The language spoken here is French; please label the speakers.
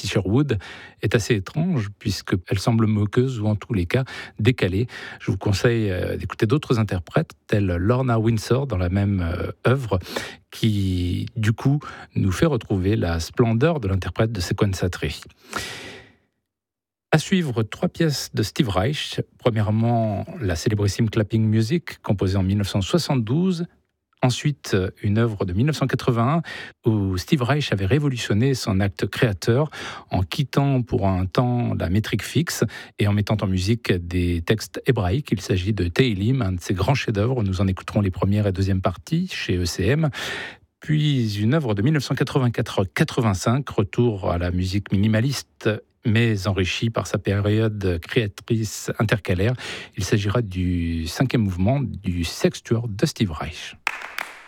Speaker 1: Sherwood est assez étrange puisqu'elle semble moqueuse ou en tous les cas décalée. Je vous conseille d'écouter d'autres interprètes tels Lorna Windsor dans la même œuvre qui du coup nous fait retrouver la splendeur de l'interprète de Sequenza Tree. À suivre, 3 pièces de Steve Reich. Premièrement, la célébrissime Clapping Music, composée en 1972. Ensuite, une œuvre de 1981 où Steve Reich avait révolutionné son acte créateur en quittant pour un temps la métrique fixe et en mettant en musique des textes hébraïques. Il s'agit de Tehillim, un de ses grands chefs-d'œuvre. Nous en écouterons les premières et deuxièmes parties chez ECM. Puis une œuvre de 1984-85, retour à la musique minimaliste mais enrichie par sa période créatrice intercalaire. Il s'agira du 5e mouvement du Sextuor de Steve Reich.